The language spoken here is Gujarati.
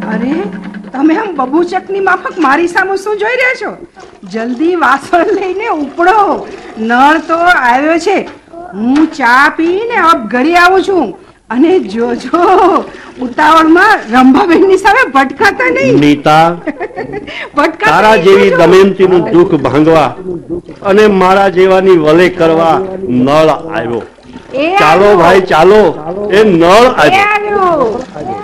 અરે તમે આમ બબૂચકની માફક મારી સામે શું જોઈ રહ્યા છો? જલ્દી વાસણ લઈને ઉપડો, નળ તો આવ્યો છે. હું ચા પીને અબ ઘરે આવું છું. અને જોજો ઉતાવળમાં રંભાબેનની સામે ભટકાતા નહીં. નીતા, તારા જેવી દમયંતીનું દુઃખ ભાંગવા અને મારા જેવાની વલે કરવા નળ આવ્યો. ચાલો ભાઈ ચાલો, એ નળ આવ્યો.